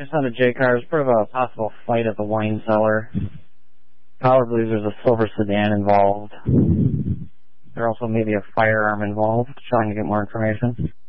Just on a J car, there's sort of a possible fight at the wine cellar. Power believes there's a silver sedan involved. There also may be a firearm involved. Trying to get more information.